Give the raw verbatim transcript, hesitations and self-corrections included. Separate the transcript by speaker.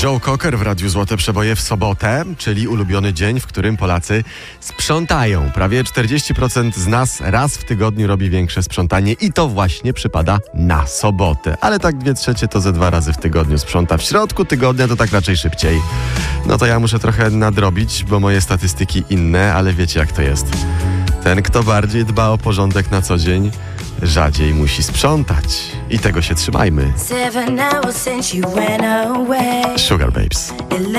Speaker 1: Joe Cocker w Radiu Złote Przeboje w sobotę, czyli ulubiony dzień, w którym Polacy sprzątają. Prawie czterdzieści procent z nas raz w tygodniu robi większe sprzątanie i to właśnie przypada na sobotę. Ale tak dwie trzecie to ze dwa razy w tygodniu sprząta. W środku tygodnia to tak raczej szybciej. No to ja muszę trochę nadrobić, bo moje statystyki inne, ale wiecie jak to jest. Ten, kto bardziej dba o porządek na co dzień, rzadziej musi sprzątać. I tego się trzymajmy. Sugar Babes.